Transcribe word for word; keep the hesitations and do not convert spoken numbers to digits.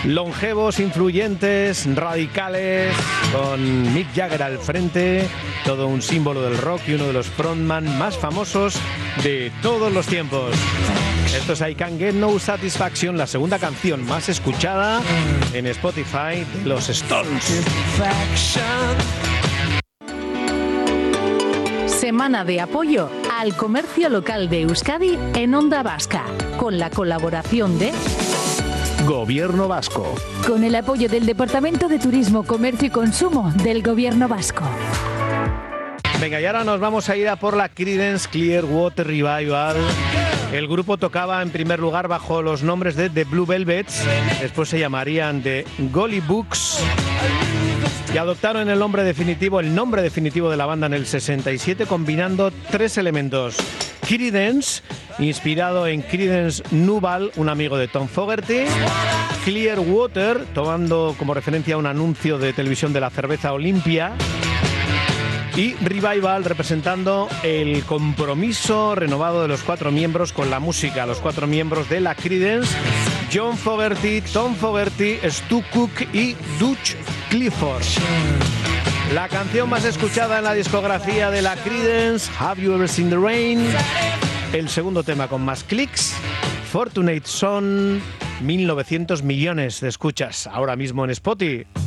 Longevos, influyentes, radicales, con Mick Jagger al frente, todo un símbolo del rock y uno de los frontman más famosos de todos los tiempos. Esto es I Can't Get No Satisfaction, la segunda canción más escuchada en Spotify de los Stones. Semana de apoyo al comercio local de Euskadi en Onda Vasca, con la colaboración de Gobierno Vasco. Con el apoyo del Departamento de Turismo, Comercio y Consumo del Gobierno Vasco. Venga, y ahora nos vamos a ir a por la Creedence Clearwater Revival. El grupo tocaba en primer lugar bajo los nombres de The Blue Velvets, después se llamarían The Gollywoods y adoptaron el nombre definitivo, el nombre definitivo de la banda en el sesenta y siete, combinando tres elementos. Creedence, inspirado en Creedence Nubal, un amigo de Tom Fogerty. Clearwater, tomando como referencia un anuncio de televisión de la cerveza Olympia. Y Revival, representando el compromiso renovado de los cuatro miembros con la música, los cuatro miembros de la Creedence: John Fogerty, Tom Fogerty, Stu Cook y Dutch Clifford. La canción más escuchada en la discografía de la Creedence, Have You Ever Seen the Rain? El segundo tema con más clics, Fortunate Son, mil novecientos millones de escuchas ahora mismo en Spotify.